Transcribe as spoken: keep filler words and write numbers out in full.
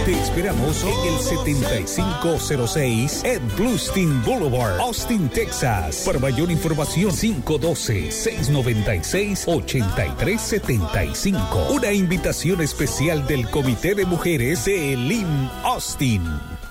Te esperamos en el setenta y cinco cero seis Ed Bluestein Boulevard, Austin, Texas. Para mayor información, cinco uno dos, seis nueve seis, ocho tres siete cinco. Una invitación especial del Comité de Mujeres de Elim Austin.